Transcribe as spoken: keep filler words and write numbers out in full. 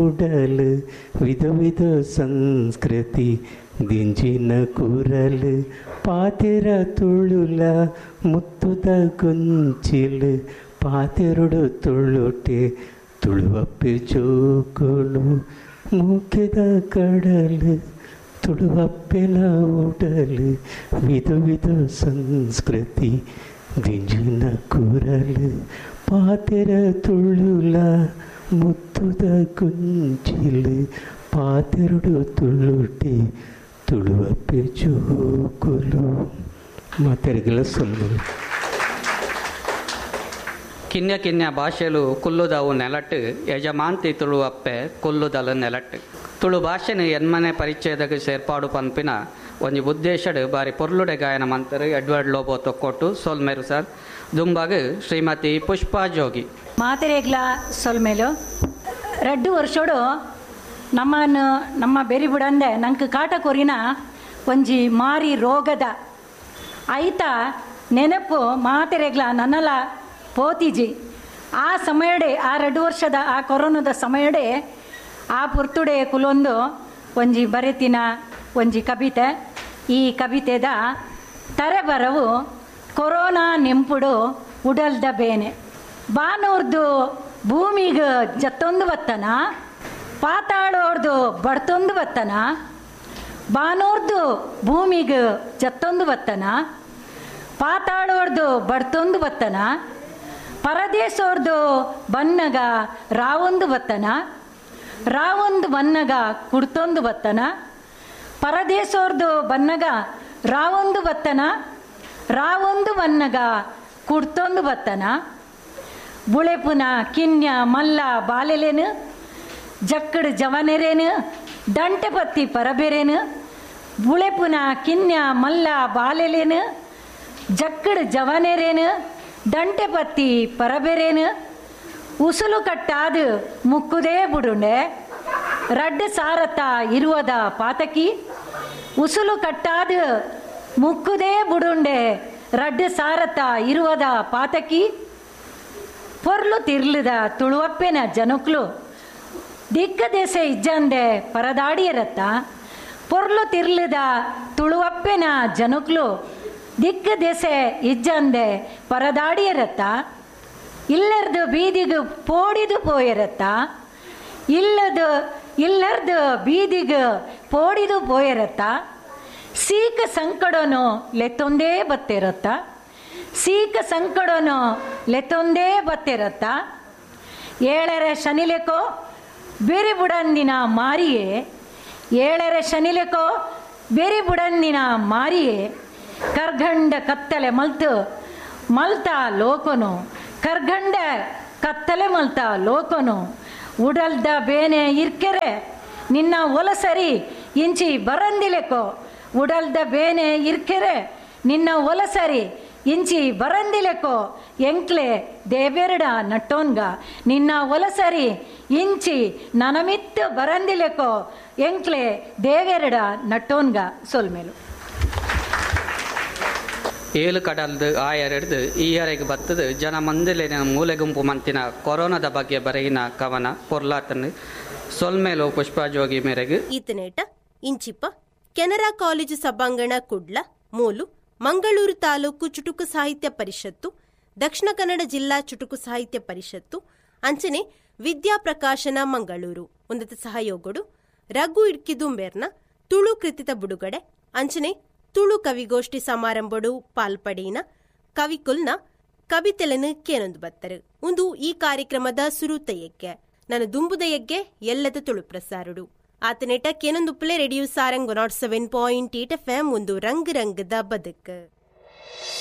ಉಡಲು ವಿಧ ವಿಧ ಸಂಸ್ಕೃತಿ ದಿಂಜಿನ ಕೂರಲು ಪಾತೆರ ತುಳುಲ ಮುತ್ತುದ ಗೊಂಚಿಲು ಪಾತೆರಡು ತುಳುಟೆ ತುಳುವಪ್ಪೆ ಜೋಕುಲು ಮೂಕೆದ ಕಡಲು ತುಳುವಪ್ಪೆಲ ಉಡಲು ವಿಧ ವಿಧ ಸಂಸ್ಕೃತಿ ದಿಂಜಿನ ಕೂರಲು ಪಾತೆರ ತುಳುಲ ಮುತ್ತುದ ಗೊಂಚಿಲು ಪಾತೆರಡು ತುಳುಟೆ ತುಳುವಪ್ಪೆ ಜೋಕುಲು ಮಾತೆರೆಗಳ ಸೊಲ್ಲು ಕಿನ್ಯ ಕಿನ್ಯ ಭಾಷೆಲು ಕುಲ್ಲುದವು ನೆಲಟ್ಟು ಯಜಮಾಂತಿ ತುಳುವಪ್ಪೆ ಕುಲ್ಲುದಲು ನೆಲಟ್ಟು ತುಳು ಭಾಷೆನು ಎನ್ಮನೆ ಪರಿಚಯದಾಗ ಸೇರ್ಪಾಡು ಪಂಪಿನ ಒಂದು ಉದ್ದೇಶಡ್ ಬಾರಿ ಪೊರ್ಲುಡೆ ಗಾಯನ ಮಂತರು ಎಡ್ವರ್ಡ್ ಲೋಬೋ ತೊಕ್ಕೊಟ್ಟು ಸೊಲ್ಮೇರು ಸರ್ ದುಂಬಾಗ ಶ್ರೀಮತಿ ಪುಷ್ಪಾ ಜೋಗಿ ಮಾತೆರೆಗ್ಲ ಸೊಲ್ಮೇಲು ರೆಡ್ಡು ವರ್ಷೋಡು ನಮ್ಮನ್ನು ನಮ್ಮ ಬೆರಿ ಬಿಡಂದೆ ನಂಗೆ ಕಾಟ ಕೊರಿನ ಒಂಜಿ ಮಾರಿ ರೋಗದ ಐತ ನೆನಪು ಮಾತೆರೆಗ್ಲ ನನ್ನಲ ಪೋತಿಜಿ ಆ ಸಮಯಡೆ ಆ ಎರಡು ವರ್ಷದ ಆ ಕೊರೋನಾದ ಸಮಯಡೆ ಆ ಪುರ್ತುಡೆ ಕುಲೊಂದು ಒಂಜಿ ಬರೆತಿನ ಒಂಜಿ ಕವಿತೆ ಈ ಕವಿತೆದ ತರೆಬರವು ಕೊರೋನಾ ನೆಂಪುಡು ಉಡಲ್ದ ಬೇನೆ ಬಾನೂರ್ದು ಭೂಮಿಗೆ ಜತ್ತೊಂದು ಬತ್ತನ ಪಾತಾಳೋರ್ದು ಬಡ್ತೊಂದು ಬತ್ತನ ಬಾನೂರ್ದು ಭೂಮಿಗೆ ಜತ್ತೊಂದು ಬತ್ತನ ಪಾತಾಳೋರ್ದು ಬಡ್ತೊಂದು ಬತ್ತನ ಪರದೇಶೋರ್ದು ಬನ್ನಗ ರಾವೊಂದು ಬತ್ತನ ರಾವೊಂದು ಬನ್ನಗ ಕುಡ್ತೊಂದು ಬತ್ತನ ಪರದೇಶೋರ್ದು ಬನ್ನಗ ರಾವೊಂದು ಬತ್ತನ ರಾವೊಂದು ಬನ್ನಗ ಕುಡ್ತೊಂದು ಬತ್ತನ ಬುಳೆಪುನ ಕಿನ್ಯ ಮಲ್ಲ ಬಾಲೆಲೆನು ಜಕ್ಕಡ್ ಜವನೆರೇನು ದಂಟೆ ಪತ್ತಿ ಪರಬೆರೇನು ಬುಳೆಪುನ ಕಿನ್ಯ ಮಲ್ಲ ಬಾಲೆಲೆನು ಜಕ್ಕಡ್ ಜವನೆರೇನು ದಂಟೆ ಪತ್ತಿ ಪರಬೆರೇನು ಉಸುಲು ಕಟ್ಟಾದ ಮುಕ್ಕುದೇ ಬುಡುಂಡೆ ರಡ್ಡು ಸಾರತ ಇರುವದ ಪಾತಕಿ ಉಸುಲು ಕಟ್ಟಾದ ಮುಕ್ಕುದೇ ಬುಡುಂಡೆ ರಡ್ಡು ಸಾರತ ಇರುವದ ಪಾತಕಿ ಪೊರ್ಲು ತಿರ್ಲದ ತುಳುವಪ್ಪೆನ ಜನಕ್ಲು ದಿಕ್ಕ ದೇಶ ಇಜ್ಜಂದೆ ಪರದಾಡಿಯರತ್ತ ಪೊರ್ಲು ತಿರ್ಲದ ತುಳುವಪ್ಪೆನ ಜನಕ್ಲು ದಿಕ್ಕ ದೇಶ ಇಜ್ಜಂದೆ ಪರದಾಡಿಯರತ್ತ ಇಲ್ಲರ್ದು ಬೀದಿಗೆ ಪೋಡಿದು ಪೋಯರತ್ತ ಇಲ್ಲದು ಇಲ್ಲರ್ದು ಬೀದಿಗೆ ಪೋಡಿದು ಪೋಯರತ್ತ ಸೀಕ ಸಂಕಡನು ಲೆತ್ತೊಂದೇ ಬತ್ತಿರತ್ತ ಸೀಕ ಸಂಕಡನು ಲೆತ್ತೊಂದೇ ಬತ್ತಿರತ್ತ ಏಳರ ಶನಿಲೆಕೋ ಬೇರೆ ಬುಡಂದಿನ ಮಾರಿಯೇ ಏಳರ ಶನಿಲೆಕೋ ಬೇರೆ ಬುಡಂದಿನ ಮಾರಿಯೇ ಕರ್ಗಂಡ ಕತ್ತಲೆ ಮಲ್ತು ಮಲ್ತ ಲೋಕನು ಕರ್ಗಂಡ ಕತ್ತಲೆ ಮಲ್ತ ಲೋಕನು ಉಡಲ್ದ ಬೇನೆ ಇರ್ಕೆರೆ ನಿನ್ನ ಒಲಸರಿ ಇಂಚಿ ಬರಂದಿಲೆಕೋ ಉಡಲ್ದ ಬೇನೆ ಇರ್ಕೆರೆ ನಿನ್ನ ಒಲಸರಿ ಇಂಚಿ ಬರಂದಿಲೆಕೋ ಎಂಕ್ಲೆ ದೇವೆರಡ ನಟ್ಟೋನ್ಗ ನಿನ್ನ ಒಲಸರಿ ಇಂಚಿ ನನಮಿತ್ತು ಬರಂದಿಲೆಕೋ ಎಂಕ್ಲೆ ದೇವೆರಡ ನಟ್ಟೋನ್ಗ ಸೊಲ್ಮೇಲು ಏಳು ಕಡಲ್ದು ಆಯರೆಡ್ದು ಈಯರೆಗೆ ಬತ್ತದು ಜನ ಮಂದಿಲಿನ ಮೂಲೆ ಗುಂಪು ಮಂತಿನ ಕೊರೋನಾದ ಬಗ್ಗೆ ಬರೆಗಿನ ಕವನ ಪೊರ್ಲಾತನು ಸೊಲ್ಮೇಲು ಪುಷ್ಪಾ ಜೋಗಿ ಮೇರೆಗೆ ಈತನೇಟ ಇಂಚಿಪ್ಪ ಕೆನರಾ ಕಾಲೇಜು ಸಭಾಂಗಣ ಕುಡ್ಲ ಮೂಲು ಮಂಗಳೂರು ತಾಲೂಕು ಚುಟುಕು ಸಾಹಿತ್ಯ ಪರಿಷತ್ತು ದಕ್ಷಿಣ ಕನ್ನಡ ಜಿಲ್ಲಾ ಚುಟುಕು ಸಾಹಿತ್ಯ ಪರಿಷತ್ತು ಅಂಚನೆ ವಿದ್ಯಾಪ್ರಕಾಶನ ಮಂಗಳೂರು ಒಂದತ ಸಹಯೋಗಡು ರಘು ಇಡ್ಕಿದುಂಬೇರ್ನ ತುಳು ಕೃತಿತ ಬುಡುಗಡೆ ಅಂಚನೆ ತುಳು ಕವಿಗೋಷ್ಠಿ ಸಮಾರಂಭಡು ಪಾಲ್ಪಡೀನ ಕವಿಕುಲ್ನ ಕವಿತೆಲೆನು ಕೇನೊಂದು ಬತ್ತರು ಒಂದು ಈ ಕಾರ್ಯಕ್ರಮದ ಸುರುತಯಕ್ಕೆ ನನ್ನ ದುಂಬುದಯಗ್ಗೆ ಎಲ್ಲದ Tulu ಪ್ರಸಾರುಡು ಆತನೇಟ ಕೇನೊಂದು play radio Sarang not seven point eight F M ಒಂದು ರಂಗ್ ರಂಗದ ಬದುಕು.